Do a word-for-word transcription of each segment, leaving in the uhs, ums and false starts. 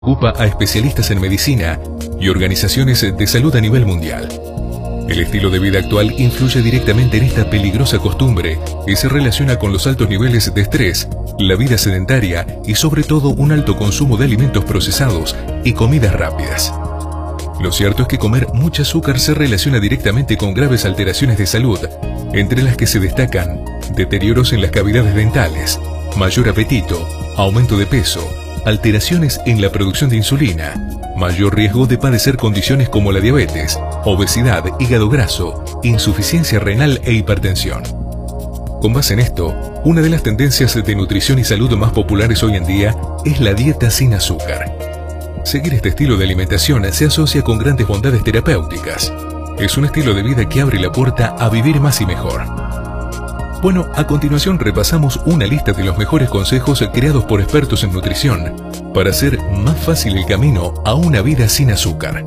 Ocupa a especialistas en medicina y organizaciones de salud a nivel mundial. El estilo de vida actual influye directamente en esta peligrosa costumbre y se relaciona con los altos niveles de estrés, la vida sedentaria y sobre todo un alto consumo de alimentos procesados y comidas rápidas. Lo cierto es que comer mucho azúcar se relaciona directamente con graves alteraciones de salud, entre las que se destacan deterioros en las cavidades dentales, mayor apetito, aumento de peso, alteraciones en la producción de insulina, mayor riesgo de padecer condiciones como la diabetes, obesidad, hígado graso, insuficiencia renal e hipertensión. Con base en esto, una de las tendencias de nutrición y salud más populares hoy en día es la dieta sin azúcar. Seguir este estilo de alimentación se asocia con grandes bondades terapéuticas. Es un estilo de vida que abre la puerta a vivir más y mejor. Bueno, a continuación repasamos una lista de los mejores consejos creados por expertos en nutrición para hacer más fácil el camino a una vida sin azúcar.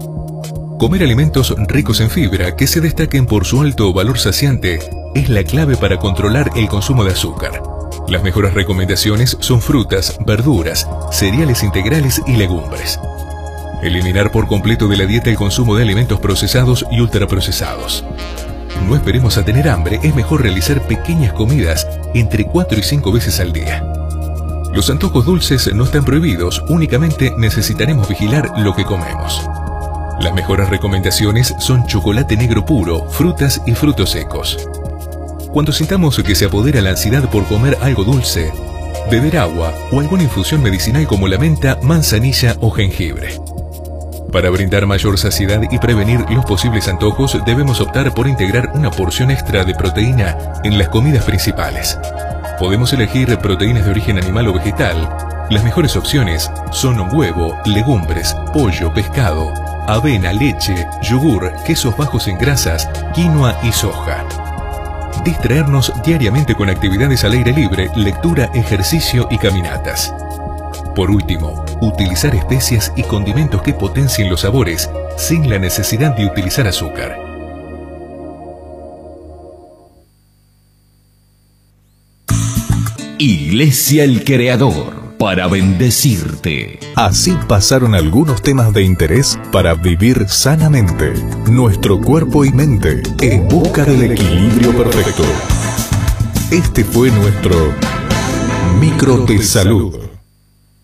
Comer alimentos ricos en fibra que se destaquen por su alto valor saciante es la clave para controlar el consumo de azúcar. Las mejores recomendaciones son frutas, verduras, cereales integrales y legumbres. Eliminar por completo de la dieta el consumo de alimentos procesados y ultraprocesados. No esperemos a tener hambre, es mejor realizar pequeñas comidas entre cuatro y cinco veces al día. Los antojos dulces no están prohibidos, únicamente necesitaremos vigilar lo que comemos. Las mejores recomendaciones son chocolate negro puro, frutas y frutos secos. Cuando sintamos que se apodera la ansiedad por comer algo dulce, beber agua o alguna infusión medicinal como la menta, manzanilla o jengibre. Para brindar mayor saciedad y prevenir los posibles antojos, debemos optar por integrar una porción extra de proteína en las comidas principales. Podemos elegir proteínas de origen animal o vegetal. Las mejores opciones son huevo, legumbres, pollo, pescado, avena, leche, yogur, quesos bajos en grasas, quinoa y soja. Distraernos diariamente con actividades al aire libre, lectura, ejercicio y caminatas. Por último, utilizar especias y condimentos que potencien los sabores sin la necesidad de utilizar azúcar. Iglesia El Creador, para bendecirte. Así pasaron algunos temas de interés para vivir sanamente nuestro cuerpo y mente en busca del equilibrio perfecto. Este fue nuestro Micro de Salud.